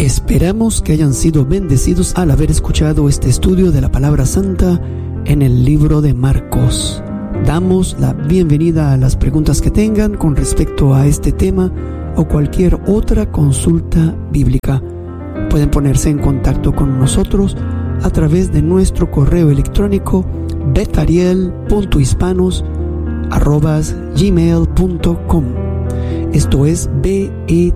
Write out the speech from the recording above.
Esperamos que hayan sido bendecidos al haber escuchado este estudio de la Palabra Santa en el libro de Marcos. Damos la bienvenida a las preguntas que tengan con respecto a este tema o cualquier otra consulta bíblica. Pueden ponerse en contacto con nosotros a través de nuestro correo electrónico betariel.hispanos@gmail.com. Esto es BETARIEL